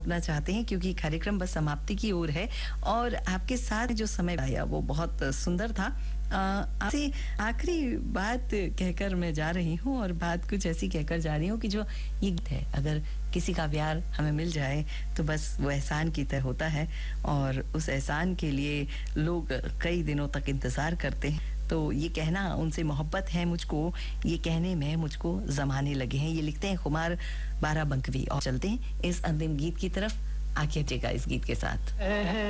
करना चाहते हैं क्योंकि कार्यक्रम बस समाप्ति की ओर है और आपके साथ जो समय आया वो बहुत सुंदर था। आपसे आखिरी बात कहकर मैं जा रही हूँ और बात कुछ ऐसी कहकर जा रही हूँ कि जो ये गीत है, अगर किसी का प्यार हमें मिल जाए तो बस वो एहसान की तरह होता है और उस एहसान के लिए लोग कई दिनों तक इंतजार करते हैं। तो ये कहना उनसे मोहब्बत है मुझको, ये कहने में मुझको ज़माने लगे हैं। ये लिखते हैं खुमार बाराबंकवी। और चलते हैं इस अंतिम गीत की तरफ। आगे हटिएगा इस गीत के साथ।